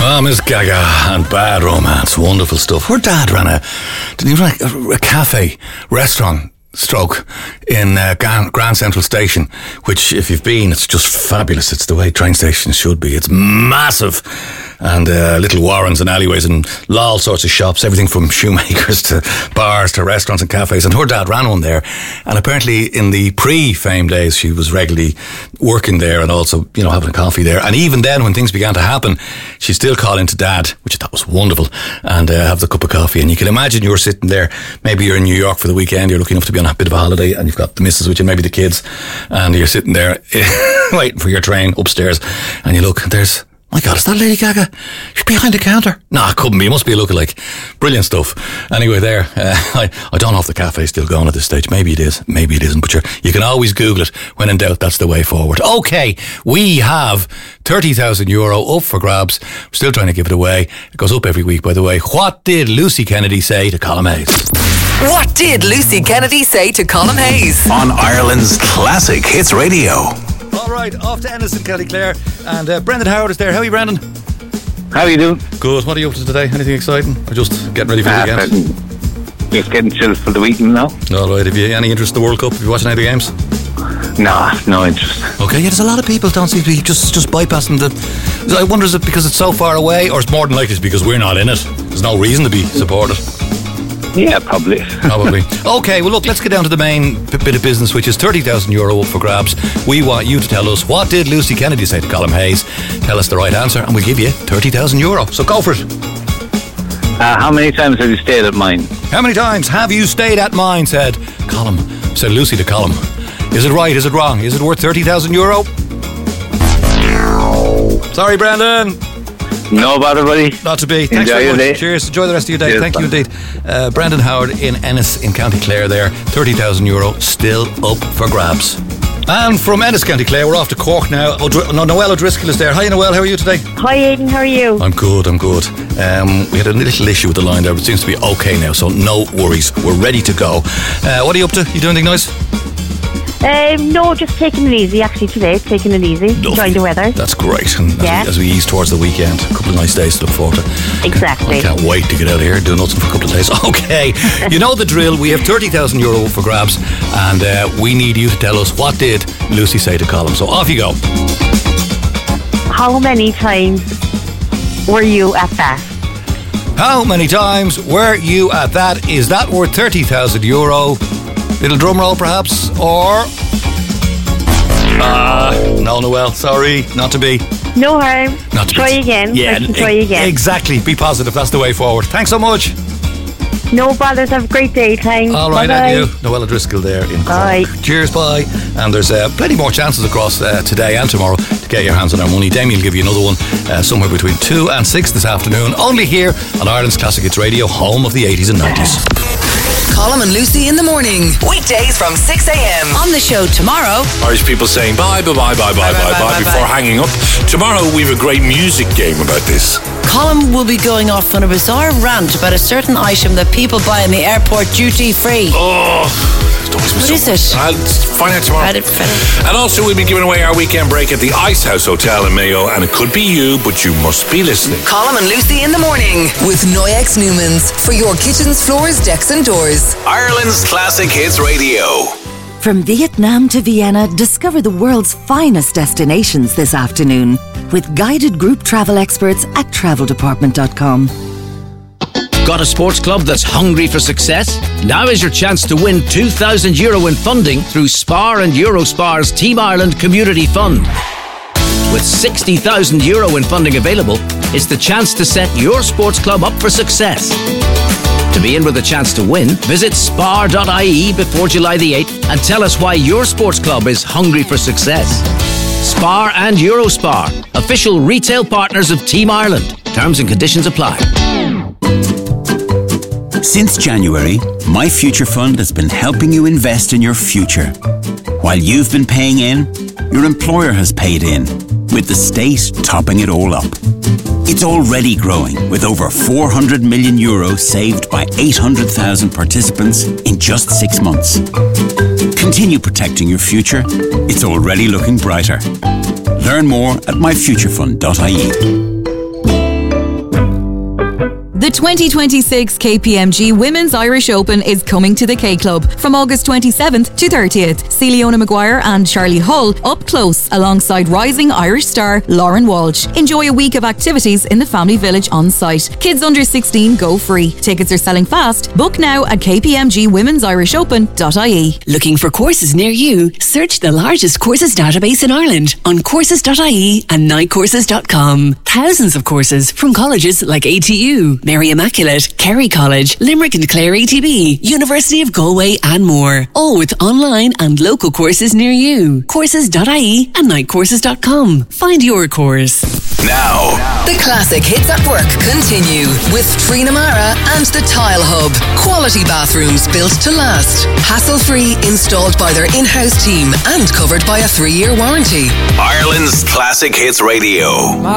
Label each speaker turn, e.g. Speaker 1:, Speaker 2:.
Speaker 1: Oh, Miss Gaga and Bad Romance. Wonderful stuff. Her dad ran a cafe, restaurant, stroke in Grand Central Station, which, if you've been, it's just fabulous. It's the way train stations should be. It's massive, and little warrens and alleyways and all sorts of shops, everything from shoemakers to bars to restaurants and cafes. And her dad ran one there, and apparently in the pre-fame days she was regularly working there and also, you know, having a coffee there. And even then, when things began to happen, she'd still call into Dad, which I thought was wonderful, and have the cup of coffee. And you can imagine you're sitting there, maybe you're in New York for the weekend, you're lucky enough to be on a bit of a holiday, and you've got the missus with you, maybe the kids, and you're sitting there waiting for your train upstairs, and you look, and there's, my God, is that Lady Gaga? She's behind the counter. No, it couldn't be. It must be a lookalike. Brilliant stuff. Anyway, there. I don't know if the cafe's still going at this stage. Maybe it is. Maybe it isn't. But you can always Google it. When in doubt, that's the way forward. Okay, we have €30,000 up for grabs. We're still trying to give it away. It goes up every week, by the way. What did Lucy Kennedy say to Colm Hayes?
Speaker 2: What did Lucy Kennedy say to Colm Hayes?
Speaker 3: On Ireland's Classic Hits Radio.
Speaker 1: All right, off to Ennis and County Clare, and Brendan Howard is there. How are you, Brendan?
Speaker 4: How are you doing?
Speaker 1: Good. What are you up to today? Anything exciting? Or just getting ready for the weekend?
Speaker 4: Just getting chilled for the weekend now.
Speaker 1: All right. Have you any interest in the World Cup? Have you watching any of the games?
Speaker 4: No interest.
Speaker 1: Okay, yeah, there's a lot of people don't seem to be just bypassing the... I wonder, is it because it's so far away, or it's more than likely it's because we're not in it? There's no reason to be supported.
Speaker 4: Yeah, probably.
Speaker 1: Okay, well look, let's get down to the main bit of business, which is €30,000 up for grabs. We want you to tell us, what did Lucy Kennedy say to Colm Hayes? Tell us the right answer and we'll give you €30,000. So go for it.
Speaker 4: How many times have you stayed at mine?
Speaker 1: How many times have you stayed at mine? Said Lucy to Colm. Is it right? Is it wrong? Is it worth €30,000? Sorry, Brandon.
Speaker 4: No bother, buddy.
Speaker 1: Not to be. Thanks very much. Day. Cheers. Enjoy the rest of your day. Cheers, Thank you indeed. Brendan Howard in Ennis in County Clare there. €30,000 still up for grabs. And from Ennis, County Clare, we're off to Cork now. Noelle O'Driscoll is there. Hi, Noelle. How are you today?
Speaker 5: Hi, Aidan. How are you?
Speaker 1: I'm good. We had a little issue with the line there, but it seems to be okay now, so no worries. We're ready to go. What are you up to? You doing anything nice?
Speaker 5: No, just taking it easy. Actually, today, taking it easy. Enjoying the weather.
Speaker 1: That's great. And as we ease towards the weekend, a couple of nice days to look forward to.
Speaker 5: Exactly.
Speaker 1: I can't wait to get out of here and do nothing for a couple of days. Okay, you know the drill. We have €30,000 for grabs, and we need you to tell us, what did Lucy say to Colm? So off you go.
Speaker 5: How many times were you at that?
Speaker 1: How many times were you at that? Is that worth €30,000? Little drum roll, perhaps, or... no, Noelle, sorry, not to be.
Speaker 5: No harm.
Speaker 1: Not to
Speaker 5: try again.
Speaker 1: Yeah,
Speaker 5: try again.
Speaker 1: Exactly. Be positive. That's the way forward. Thanks so much.
Speaker 5: No bothers. Have a great day. Thanks.
Speaker 1: All right,
Speaker 5: bye-bye.
Speaker 1: and you. Noelle O'Driscoll there in Cork.
Speaker 5: Bye.
Speaker 1: Cheers, bye. And there's plenty more chances across today and tomorrow to get your hands on our money. Damien will give you another one somewhere between 2 and 6 this afternoon, only here on Ireland's Classic Hits Radio, home of the 80s and 90s.
Speaker 2: Colm and Lucy in the morning. Weekdays from 6 a.m. On the show tomorrow.
Speaker 3: Irish people saying bye before hanging up. Tomorrow we have a great music game about this.
Speaker 6: Colm will be going off on a bizarre rant about a certain item that people buy in the airport duty free.
Speaker 3: Oh,
Speaker 6: what is it?
Speaker 3: I'll find out tomorrow. And also we'll be giving away our weekend break at the Ice House Hotel in Mayo, and it could be you, but you must be listening.
Speaker 2: Colm and Lucy in the morning with Noyex Newmans for your kitchens, floors, decks and doors.
Speaker 3: Ireland's Classic Hits Radio.
Speaker 7: From Vietnam to Vienna, discover the world's finest destinations this afternoon with guided group travel experts at traveldepartment.com.
Speaker 8: Got a sports club that's hungry for success? Now is your chance to win €2,000 in funding through Spar and Eurospar's Team Ireland Community Fund. With €60,000 in funding available, it's the chance to set your sports club up for success. To be in with a chance to win, visit spar.ie before July the 8th and tell us why your sports club is hungry for success. Spar and Eurospar, official retail partners of Team Ireland. Terms and conditions apply.
Speaker 9: Since January, My Future Fund has been helping you invest in your future. While you've been paying in, your employer has paid in, with the state topping it all up. It's already growing, with over €400 million saved by 800,000 participants in just 6 months. Continue protecting your future. It's already looking brighter. Learn more at myfuturefund.ie.
Speaker 10: The 2026 KPMG Women's Irish Open is coming to the K Club from August 27th to 30th. See Leona Maguire and Charlie Hull up close alongside rising Irish star Lauren Walsh. Enjoy a week of activities in the family village on site. Kids under 16 go free. Tickets are selling fast. Book now at kpmgwomen'sIrishopen.ie.
Speaker 11: Looking for courses near you? Search the largest courses database in Ireland on courses.ie and nightcourses.com. Thousands of courses from colleges like ATU, Mary Immaculate, Kerry College, Limerick and Clare ATB, University of Galway and more. All with online and local courses near you. Courses.ie and nightcourses.com. Find your course.
Speaker 2: Now, the classic hits at work continue with Trina Mara and the Tile Hub. Quality bathrooms built to last. Hassle-free, installed by their in-house team and covered by a 3-year warranty.
Speaker 12: Ireland's Classic Hits Radio.